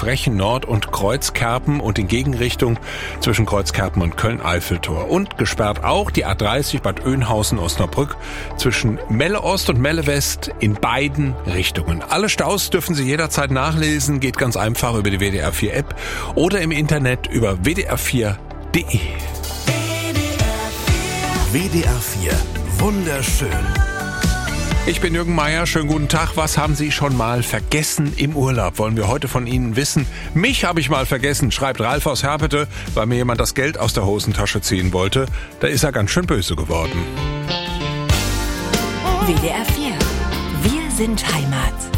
Frechen Nord und Kreuzkerpen und in Gegenrichtung zwischen Kreuzkerpen und Köln-Eiffeltor. Und gesperrt auch die A30 Bad Oeynhausen-Osnabrück zwischen Melle Ost und Melle West in beiden Richtungen. Alle Staus dürfen Sie jederzeit nachlesen, geht ganz einfach über die WDR 4 App oder im Internet über wdr4.de. WDR 4, wunderschön. Ich bin Jürgen Meier, schönen guten Tag. Was haben Sie schon mal vergessen im Urlaub? Wollen wir heute von Ihnen wissen. Mich habe ich mal vergessen, schreibt Ralf aus Herpete, weil mir jemand das Geld aus der Hosentasche ziehen wollte. Da ist er ganz schön böse geworden. WDR 4, wir sind Heimat.